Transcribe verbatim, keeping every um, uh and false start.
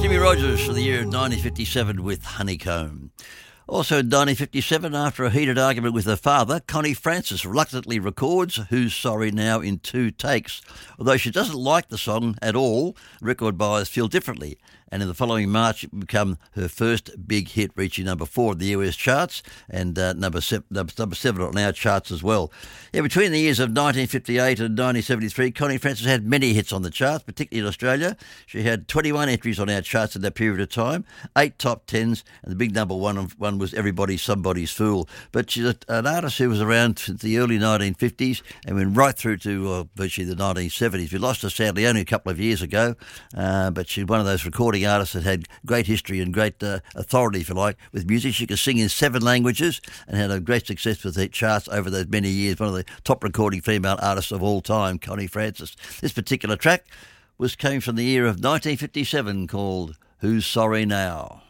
Jimmie Rodgers for the year of nineteen fifty-seven with Honeycomb. Also in nineteen fifty-seven, after a heated argument with her father, Connie Francis reluctantly records Who's Sorry Now in two takes. Although she doesn't like the song at all, record buyers feel differently. And in the following March, it became her first big hit, reaching number four in the U S charts and uh, number, se- number, number seven on our charts as well. Yeah, between the years of nineteen fifty-eight and nineteen seventy-three, Connie Francis had many hits on the charts, particularly in Australia. She had twenty-one entries on our charts in that period of time, eight top tens, and the big number one, one was Everybody's Somebody's Fool. But she's a, an artist who was around since the early nineteen fifties and went right through to uh, virtually the nineteen seventies. We lost her sadly only a couple of years ago, uh, but she's one of those recording artists that had great history and great uh, authority, if you like, with music. She could sing in seven languages and had a great success with the charts over those many years. One of the top recording female artists of all time, Connie Francis. This particular track was came from the year of nineteen fifty-seven, called Who's Sorry Now?